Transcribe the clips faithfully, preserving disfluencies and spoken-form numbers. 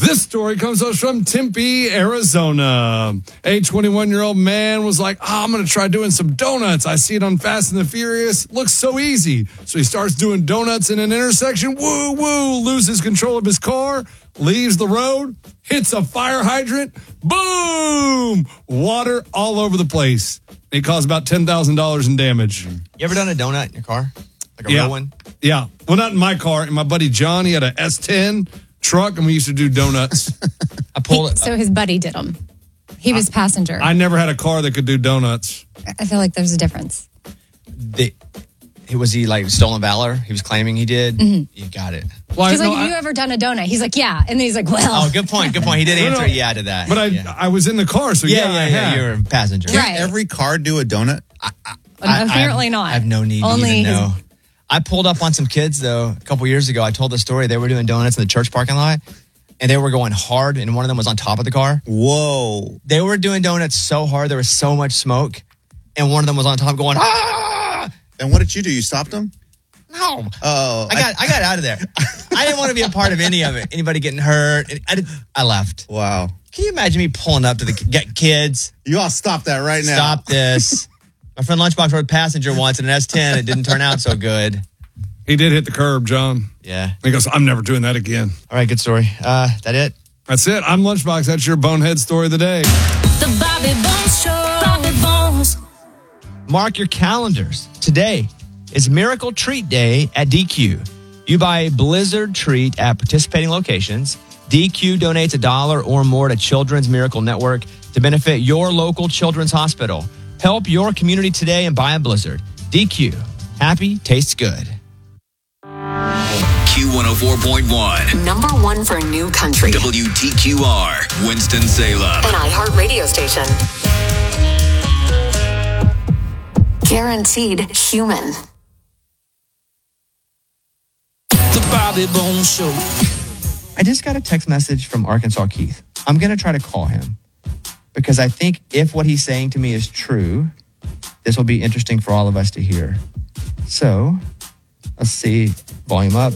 This story comes to us from Tempe, Arizona. A twenty-one-year-old man was like, oh, I'm going to try doing some donuts. I see it on Fast and the Furious. Looks so easy. So he starts doing donuts in an intersection. Woo, woo, loses control of his car, leaves the road, hits a fire hydrant. Boom! Water all over the place. It caused about ten thousand dollars in damage. You ever done a donut in your car? Like a yeah. real one? Yeah. Well, not in my car. And my buddy John, he had an S ten truck, and we used to do donuts. I pulled it. So his buddy did them. He was passenger. I never had a car that could do donuts. I feel like there's a difference. The, was he like stolen valor? He was claiming he did. Mm-hmm. You got it. Well, He's I, like, no, have you I, ever done a donut? He's like, yeah. And then he's like, well. Oh, good point. Good point. He did No, answer no. yeah to that. but I, yeah. I was in the car, so yeah, yeah, I yeah, yeah, had. you're a passenger. Right. Can't every car do a donut? I, Well, apparently I have, not. I have no need Only to even his- know. I pulled up on some kids, though, a couple years ago. I told the story. They were doing donuts in the church parking lot, and they were going hard, and one of them was on top of the car. Whoa. They were doing donuts so hard, there was so much smoke, and one of them was on top going, ah! And what did you do? You stopped them? No. Oh. I got I got out of there. I didn't want to be a part of any of it. Anybody getting hurt. I, did, I left. Wow. Can you imagine me pulling up to the get kids? You all stop that right now. Stop this. My friend Lunchbox rode passenger once in an S ten. It didn't turn out so good. He did hit the curb, John. Yeah. He goes, I'm never doing that again. All right, good story. Uh, that it? That's it. I'm Lunchbox. That's your bonehead story of the day. The Bobby Bones Show. Bobby Bones. Mark your calendars. Today is Miracle Treat Day at D Q. You buy a Blizzard treat at participating locations. D Q donates a dollar or more to Children's Miracle Network to benefit your local children's hospital. Help your community today and buy a Blizzard. D Q. Happy tastes good. Q one oh four point one. Number one for new country. W T Q R. Winston-Salem. An iHeart radio station. Guaranteed human. The Bobby Bones Show. I just got a text message from Arkansas Keith. I'm going to try to call him because I think if what he's saying to me is true, this will be interesting for all of us to hear. So, let's see. Volume up.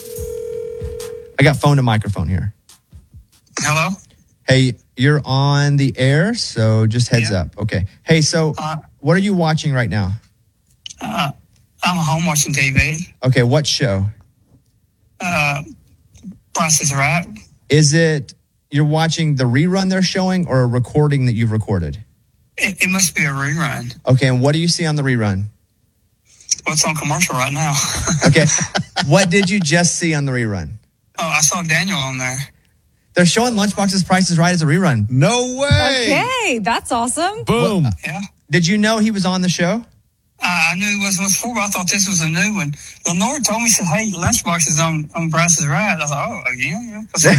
I got phone to microphone here. Hello? Hey, you're on the air, so just heads Yeah. up. Okay. Hey, so Uh, what are you watching right now? uh, I'm home watching T V. Okay, what show? Uh, Price is Right. Is it you're watching the rerun they're showing or a recording that you've recorded? It, it must be a rerun. Okay, and what do you see on the rerun? What's on commercial right now? Okay. What did you just see on the rerun? Oh, I saw Daniel on there. They're showing Lunchbox's Price is Right as a rerun. No way. Okay, that's awesome. Boom. Yeah. Did you know he was on the show? Uh, I knew it was before, but I thought this was a new one. Lenore told me, she said, hey, Lunchbox is on, on Price is Right. I thought, oh, again? Yeah. 'Cause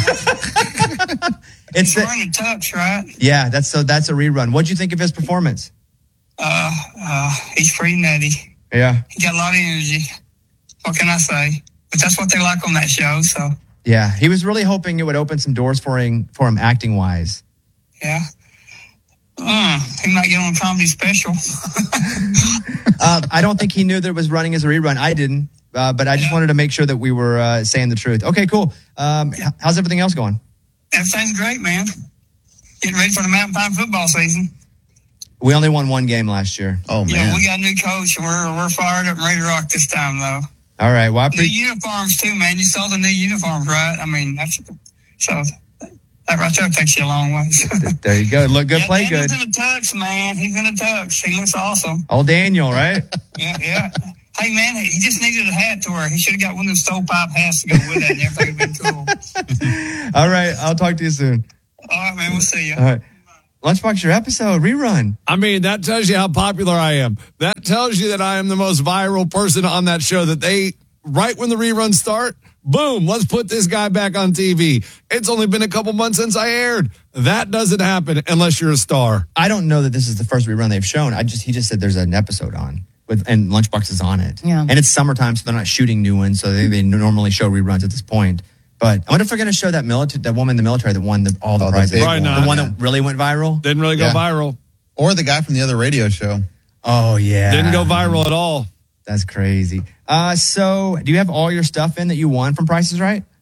It's He's the, wearing a tux, right? yeah, that's so that's a rerun. What'd you think of his performance? Uh, uh, he's pretty nutty. Yeah. He got a lot of energy. What can I say? But that's what they like on that show, so, Yeah. He was really hoping it would open some doors for him for him acting wise. yeah. Uh, he might get on a comedy special. Uh, I don't think he knew that it was running as a rerun. I didn't. Uh, but I just Yeah. wanted to make sure that we were uh, saying the truth. Okay, cool. Um, h- how's everything else going? Everything's great, man. Getting ready for the Mountain Pine football season. We only won one game last year. Oh, man. Yeah, we got a new coach. We're we're fired up and ready to rock this time, though. All right. Well, I New pre- uniforms too, man. You saw the new uniforms, right? I mean, that's so that right there takes you a long way. there you go. Look good, Yeah, play good. Daniel's in a tux, man. He's in a tux. He looks awesome. Old Daniel, right? Yeah, yeah. Hey, man, he just needed a hat to wear. He should have got one of those stovepipe hats to go with that, and everything would have been cool. All right. I'll talk to you soon. All right, man. We'll see you. All right. Lunchbox, your episode rerun. I mean, that tells you how popular I am. That tells you that I am the most viral person on that show, that they, right when the reruns start, boom, let's put this guy back on T V. It's only been a couple months since I aired. That doesn't happen unless you're a star. I don't know that this is the first rerun they've shown. I just he just said there's an episode on with and Lunchbox is on it. Yeah. And it's summertime, so they're not shooting new ones. So they, they normally show reruns at this point. But I wonder if they're going to show that military, that woman in the military that won the, all the Oh, the prizes. big Probably one. not. The one Yeah. that really went viral. Didn't really go Yeah. viral. Or the guy from the other radio show. Oh yeah, Didn't go viral at all. That's crazy. Uh, so do you have all your stuff in that you won from Price is Right?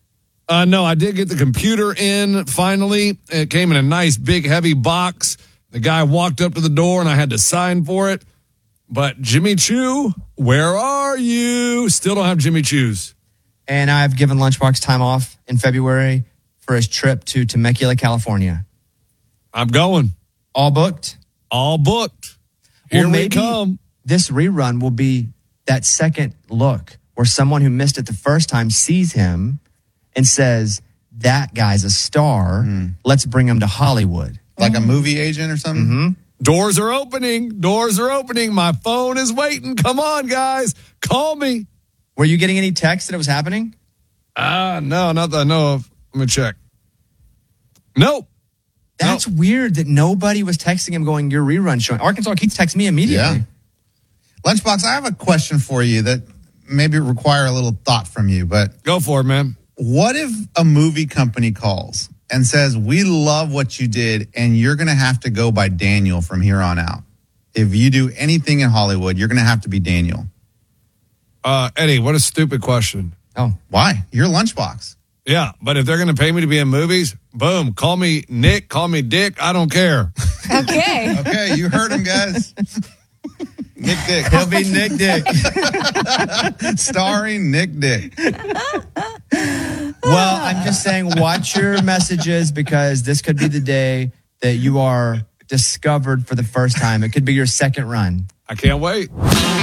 Uh, no, I did get the computer in finally. It came in a nice, big, heavy box. The guy walked up to the door and I had to sign for it. But Jimmy Choo, where are you? Still don't have Jimmy Choo's. And I've given Lunchbox time off in February for his trip to Temecula, California. I'm going. All booked? All booked. Here Well, we maybe come. This rerun will be that second look where someone who missed it the first time sees him and says, that guy's a star. Let's bring him to Hollywood. Like a movie agent or something? Mm-hmm. Doors are opening. Doors are opening. My phone is waiting. Come on, guys. Call me. Were you getting any text that it was happening? Ah, uh, no, not that I know of. Let me check. Nope. That's nope. weird that nobody was texting him going, your rerun showing. Arkansas Keith texted me immediately. Yeah. Lunchbox, I have a question for you that maybe require a little thought from you, but go for it, man. What if a movie company calls and says, we love what you did and you're going to have to go by Daniel from here on out? If you do anything in Hollywood, you're going to have to be Daniel. Uh, Eddie, what a stupid question. Oh, why? You're Lunchbox. Yeah, but if they're going to pay me to be in movies, boom, call me Nick, call me Dick. I don't care. Okay. Okay, you heard him, guys. Nick Dick. He'll be Nick Dick. Starring Nick Dick. Well, I'm just saying, watch your messages because this could be the day that you are discovered for the first time. It could be your second run. I can't wait.